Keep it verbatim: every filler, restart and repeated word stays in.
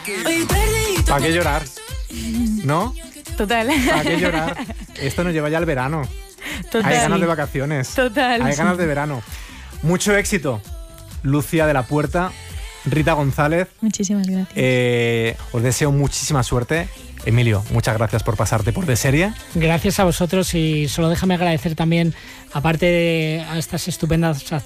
¿Para qué llorar? ¿No? Total. ¿Para qué llorar? Esto nos lleva ya al verano. Total. Hay ganas de vacaciones. Total. Hay ganas de verano. Mucho éxito, Lucía de la Puerta, Rita González. Muchísimas gracias. Eh, os deseo muchísima suerte. Emilio, muchas gracias por pasarte por De Serie. Gracias a vosotros y solo déjame agradecer también, aparte de a estas estupendas